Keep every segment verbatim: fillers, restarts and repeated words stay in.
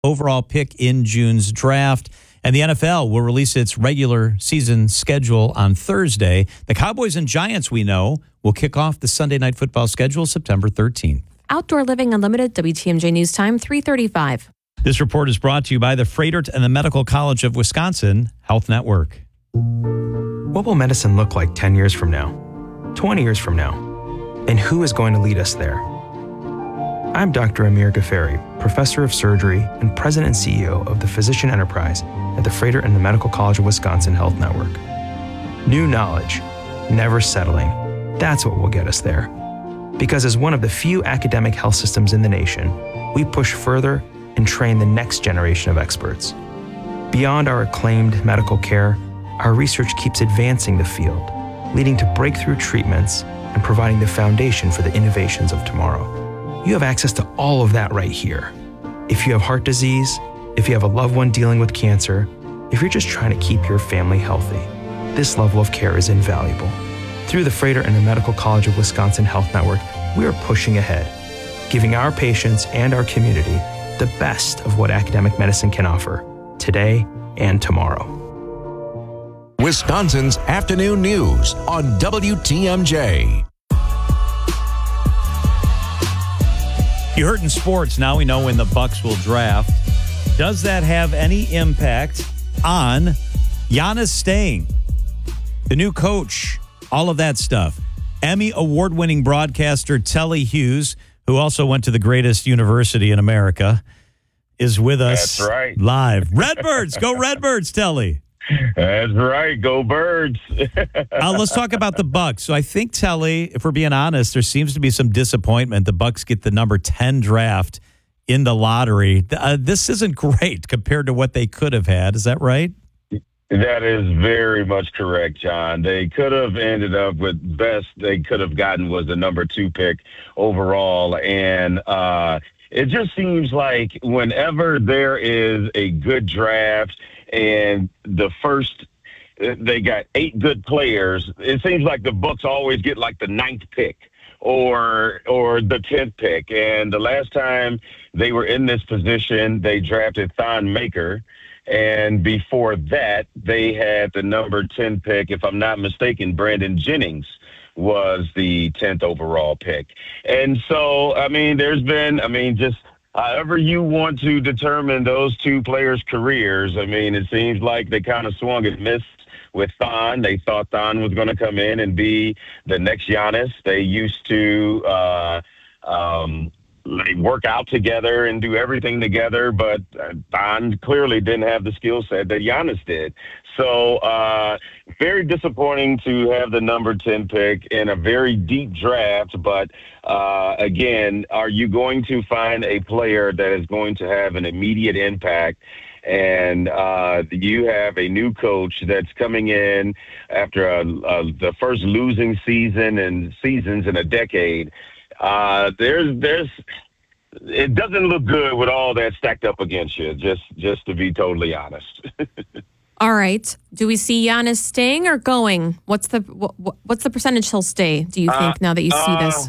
overall pick in June's draft. And the N F L will release its regular season schedule on Thursday. The Cowboys and Giants, we know, will kick off the Sunday Night Football schedule September thirteenth. Outdoor Living Unlimited, W T M J News Time, three thirty-five. This report is brought to you by the Froedtert and the Medical College of Wisconsin Health Network. What will medicine look like ten years from now, twenty years from now? And who is going to lead us there? I'm Doctor Amir Ghaffari, Professor of Surgery and President and C E O of the Physician Enterprise at the Froedtert and the Medical College of Wisconsin Health Network. New knowledge, never settling. That's what will get us there. Because as one of the few academic health systems in the nation, we push further and train the next generation of experts. Beyond our acclaimed medical care, our research keeps advancing the field, leading to breakthrough treatments and providing the foundation for the innovations of tomorrow. You have access to all of that right here. If you have heart disease, if you have a loved one dealing with cancer, if you're just trying to keep your family healthy, this level of care is invaluable. Through the Froedtert and the Medical College of Wisconsin Health Network, we are pushing ahead, giving our patients and our community the best of what academic medicine can offer today and tomorrow. Wisconsin's afternoon news on W T M J. You heard in sports, now we know when the Bucks will draft. Does that have any impact on Giannis staying? The new coach, all of that stuff. Emmy award-winning broadcaster Telly Hughes, who also went to the greatest university in America, is with us That's right. live. Redbirds, go Redbirds, Telly. That's right. Go Birds. uh, let's talk about the Bucks. So I think, Telly, if we're being honest, there seems to be some disappointment. The Bucks get the number ten draft in the lottery. Uh, this isn't great compared to what they could have had. Is that right? That is very much correct, John. They could have ended up with best they could have gotten was the number two pick overall. And uh, it just seems like whenever there is a good draft and the first they got eight good players, it seems like the Bucks always get like the ninth pick or or the tenth pick. And the last time they were in this position, they drafted Thon Maker. And before that, they had the number ten pick. If I'm not mistaken, Brandon Jennings was the tenth overall pick. And so, I mean, there's been, I mean, just however you want to determine those two players' careers, I mean, it seems like they kind of swung and missed with Thon. They thought Thon was going to come in and be the next Giannis. They used to uh, um, they work out together and do everything together, but Thon clearly didn't have the skill set that Giannis did. So uh, very disappointing to have the number ten pick in a very deep draft. But uh, again, are you going to find a player that is going to have an immediate impact? And uh, you have a new coach that's coming in after a, a, the first losing season and seasons in a decade. Uh, there's, there's, it doesn't look good with all that stacked up against you. Just, just to be totally honest. All right. Do we see Giannis staying or going? What's the what, what's the percentage he'll stay? Do you think uh, now that you see uh, this?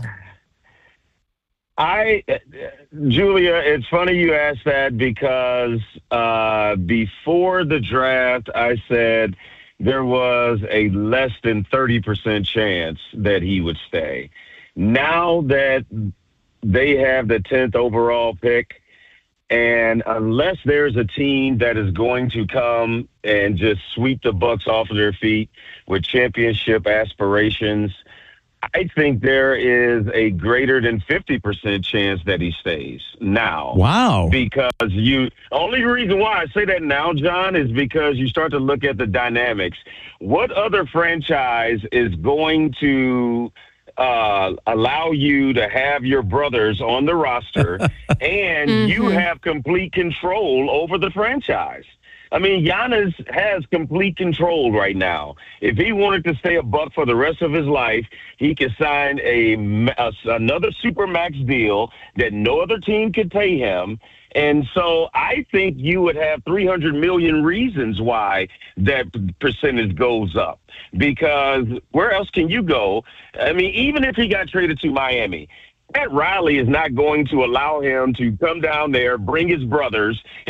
I, Julia, it's funny you asked that because uh, before the draft, I said there was a less than thirty percent chance that he would stay. Now that they have the tenth overall pick, and unless there's a team that is going to come and just sweep the Bucks off of their feet with championship aspirations, I think there is a greater than fifty percent chance that he stays now. Wow. Because you, only reason why I say that now, John, is because you start to look at the dynamics. What other franchise is going to uh, allow you to have your brothers on the roster and mm-hmm. you have complete control over the franchise? I mean, Giannis has complete control right now. If he wanted to stay a Buck for the rest of his life, he could sign a, a another Supermax deal that no other team could pay him. And so I think you would have three hundred million reasons why that percentage goes up. Because where else can you go? I mean, even if he got traded to Miami, Pat Riley is not going to allow him to come down there, bring his brothers,